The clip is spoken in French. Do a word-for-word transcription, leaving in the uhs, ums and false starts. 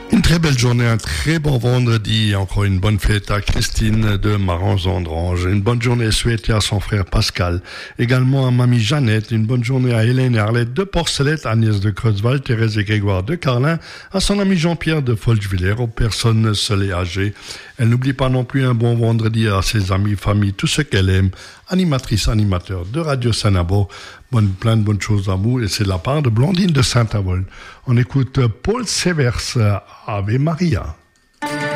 Une très belle journée, un très bon vendredi, encore une bonne fête à Christine de Maranzandrange. Une bonne journée souhaitée à son frère Pascal. Également à mamie Jeannette. Une bonne journée à Hélène et Arlette de Porcelette, Agnès de Creusval, Thérèse et Grégoire de Carlin, à son ami Jean-Pierre de Folchevillers, aux personnes seules et âgées. Elle n'oublie pas non plus un bon vendredi à ses amis, famille, tout ce qu'elle aime. Animatrice, animateur de Radio Sanabo. Bonne, plein de bonnes choses à vous. Et c'est de la part de Blondine de Saint-Avold. On écoute Paul Severs, Ave Maria.